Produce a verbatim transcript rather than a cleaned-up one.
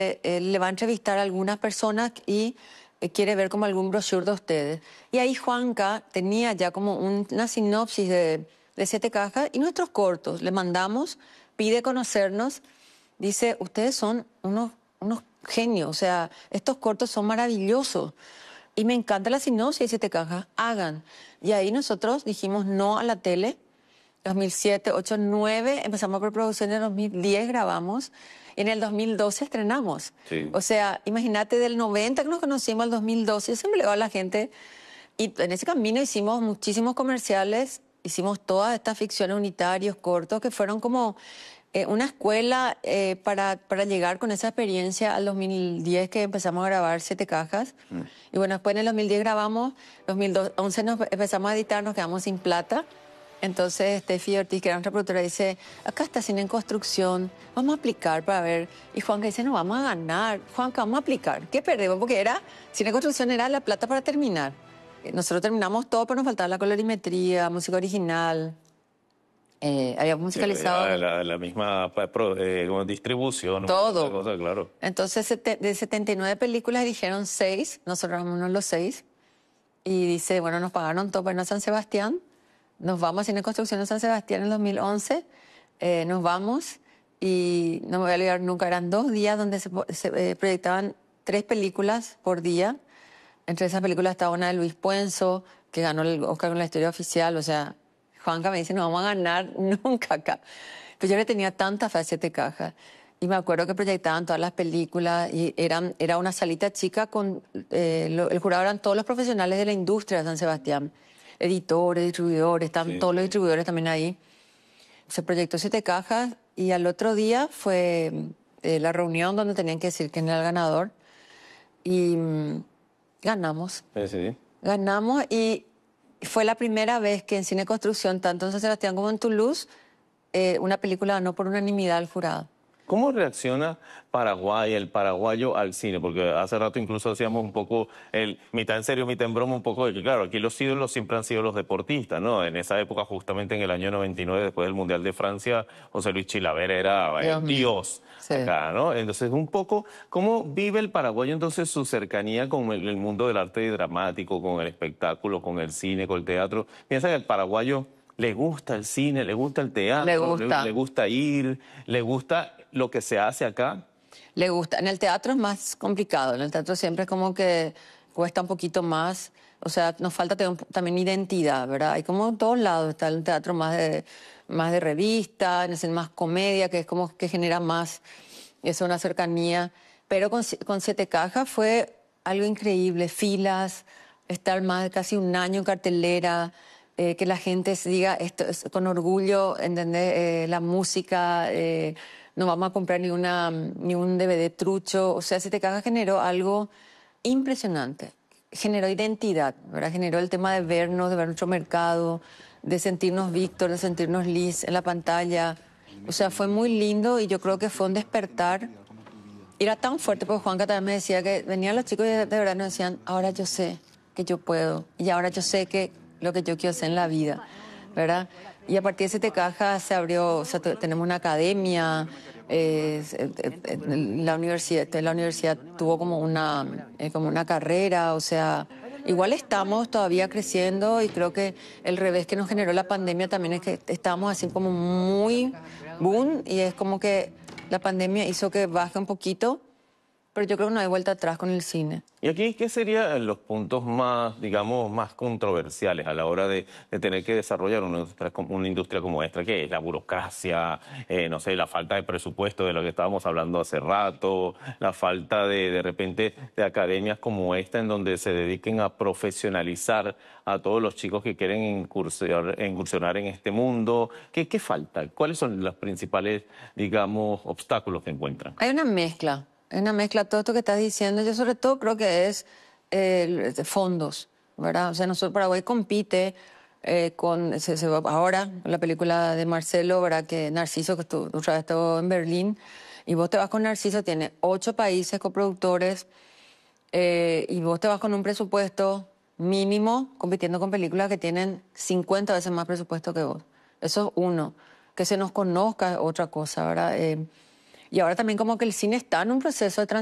él le va a entrevistar a algunas personas y eh, quiere ver como algún brochure de ustedes. Y ahí Juanca tenía ya como un- una sinopsis de, de siete cajas y nuestros cortos. Le mandamos, pide conocernos, dice, ustedes son unos, unos genios, o sea, estos cortos son maravillosos. Y me encanta la sinopsis de siete cajas, hagan. Y ahí nosotros dijimos no a la tele. dos mil siete, ocho, nueve, empezamos por producción en el dos mil diez, grabamos, y en el dos mil doce estrenamos. Sí. O sea, imagínate del noventa que nos conocimos al dos mil doce, yo siempre le digo a la gente, y en ese camino hicimos muchísimos comerciales, hicimos todas estas ficciones unitarios, cortos, que fueron como eh, una escuela eh, para, para llegar con esa experiencia al dos mil diez que empezamos a grabar Siete Cajas. Mm. Y bueno, después en el dos mil diez grabamos, dos mil once nos empezamos a editar, nos quedamos sin plata. Entonces Steffi Ortiz, que era nuestra productora, dice, acá está cine en construcción, vamos a aplicar para ver. Y Juanca dice, no, vamos a ganar. Juanca, vamos a aplicar. ¿Qué perdemos? Porque era, cine en construcción era la plata para terminar. Nosotros terminamos todo, pero nos faltaba la colorimetría, música original. Eh, habíamos musicalizado... La, la, la misma pro, eh, como distribución. Todo. Cosa, claro. Entonces, de setenta y nueve películas eligieron seis, nosotros éramos los seis. Y dice, bueno, nos pagaron todo para irnos a San Sebastián. Nos vamos a Cine Construcción en San Sebastián en el dos mil once, eh, nos vamos y no me voy a olvidar nunca, eran dos días donde se, se eh, proyectaban tres películas por día. Entre esas películas estaba una de Luis Puenzo, que ganó el Oscar con la historia oficial, o sea, Juanca me dice, no vamos a ganar nunca acá. Pero yo le tenía tanta fe a Siete Cajas. Y me acuerdo que proyectaban todas las películas y eran, era una salita chica con... Eh, lo, el jurado eran todos los profesionales de la industria de San Sebastián. Editores, distribuidores, están sí. Todos los distribuidores también ahí. Se proyectó Siete Cajas y al otro día fue eh, la reunión donde tenían que decir quién era el ganador. Y mmm, ganamos. Sí, sí. Ganamos y fue la primera vez que en Cine Construcción, tanto en San Sebastián como en Toulouse, eh, una película ganó por unanimidad al jurado. ¿Cómo reacciona Paraguay, el paraguayo al cine? Porque hace rato incluso hacíamos un poco, el mitad en serio, mitad en broma, un poco de que, claro, aquí los ídolos siempre han sido los deportistas, ¿no? En esa época, justamente en el año noventa y nueve, después del Mundial de Francia, José Luis Chilaver era Dios, Dios sí. Acá, ¿no? Entonces, un poco, ¿cómo vive el paraguayo entonces su cercanía con el, el mundo del arte dramático, con el espectáculo, con el cine, con el teatro? Piensa que el paraguayo le gusta el cine, le gusta el teatro, le gusta, le, le gusta ir, le gusta lo que se hace acá. Le gusta. En el teatro es más complicado. En el teatro siempre es como que cuesta un poquito más. O sea, nos falta también identidad, ¿verdad? Hay como en todos lados. Está el teatro más de, más de revista, en el más comedia, que es como que genera más, es una cercanía. Pero con, con Siete Cajas fue algo increíble. Filas, estar más de casi un año en cartelera, eh, que la gente se diga esto es, con orgullo, ¿entendés? Eh, la música... Eh, no vamos a comprar ni, una, ni un D V D trucho. O sea, Siete Cajas generó algo impresionante. Generó identidad, ¿verdad? Generó el tema de vernos, de ver nuestro mercado, de sentirnos Víctor, de sentirnos Liz en la pantalla. O sea, fue muy lindo y yo creo que fue un despertar. Era tan fuerte, porque Juanca también me decía que venían los chicos y de, de verdad nos decían, ahora yo sé que yo puedo y ahora yo sé que lo que yo quiero hacer en la vida, ¿verdad? Y a partir de Siete Cajas se abrió, o sea, tenemos una academia, eh, la, universidad, la universidad tuvo como una, eh, como una carrera, o sea, igual estamos todavía creciendo y creo que el revés que nos generó la pandemia también es que estábamos así como muy boom y es como que la pandemia hizo que baje un poquito, pero yo creo que no hay vuelta atrás con el cine. ¿Y aquí qué serían los puntos más, digamos, más controversiales a la hora de, de tener que desarrollar una industria, una industria como esta? ¿Qué es? La burocracia, eh, no sé, la falta de presupuesto de lo que estábamos hablando hace rato, la falta de, de repente, de academias como esta en donde se dediquen a profesionalizar a todos los chicos que quieren incursionar, incursionar en este mundo. ¿Qué, qué falta? ¿Cuáles son los principales, digamos, obstáculos que encuentran? Hay una mezcla. Es una mezcla, todo esto que estás diciendo, yo sobre todo creo que es eh, fondos, ¿verdad? O sea, nosotros, Paraguay compite eh, con, se, se, ahora, la película de Marcelo, ¿verdad? Que Narciso, que estuvo, otra vez estuvo en Berlín, y vos te vas con Narciso, tiene ocho países coproductores, eh, y vos te vas con un presupuesto mínimo, compitiendo con películas que tienen cincuenta veces más presupuesto que vos. Eso es uno. Que se nos conozca es otra cosa, ¿verdad? Eh, Y ahora también como que el cine está en un proceso de